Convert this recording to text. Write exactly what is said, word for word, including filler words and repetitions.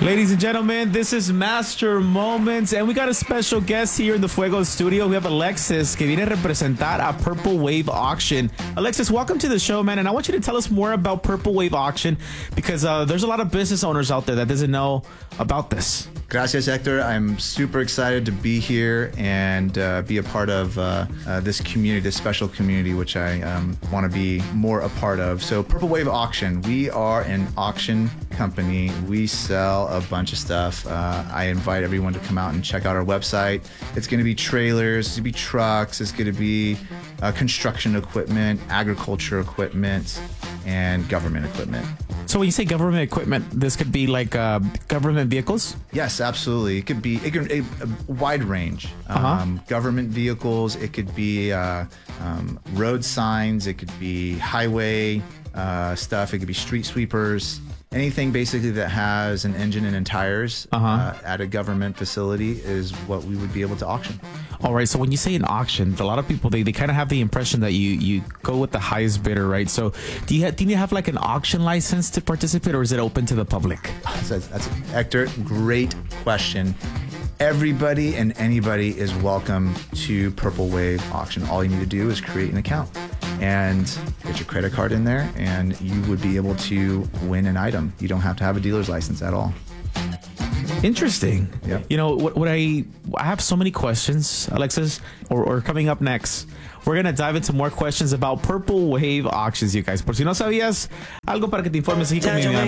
Ladies and gentlemen, this is Master Moments, and we got a special guest here in the Fuego studio. We have Alexis, que viene a representar a Purple Wave Auction. Alexis, welcome to the show, man, and I want you to tell us more about Purple Wave Auction, because uh, there's a lot of business owners out there that doesn't know about this. Gracias, Hector. I'm super excited to be here and uh, be a part of uh, uh, this community, this special community, which I um, want to be more a part of. So Purple Wave Auction, we are an auction company. We sell a bunch of stuff. Uh, I invite everyone to come out and check out our website. It's going to be trailers, it's going to be trucks, it's going to be uh, construction equipment, agriculture equipment, and government equipment. So when you say government equipment, this could be like uh, government vehicles? Yes, absolutely. It could be it could, a, a wide range. Uh-huh. Um, government vehicles. It could be uh, um, road signs. It could be highway uh, stuff. It could be street sweepers. Anything basically that has an engine and tires uh-huh. uh, at a government facility is what we would be able to auction. All right. So when you say an auction, a lot of people, they, they kind of have the impression that you, you go with the highest bidder, right? So do you, ha- do you have like an auction license to participate, or is it open to the public? That's, that's Hector, great question. Everybody and anybody is welcome to Purple Wave Auction. All you need to do is create an account and get your credit card in there, and you would be able to win an item. You don't have to have a dealer's license at all. Interesting. Yep. You know, what, what I I have so many questions, Alexis, or, or coming up next, we're going to dive into more questions about Purple Wave Auctions, you guys. Por si no sabías, algo para que te informes aquí con mi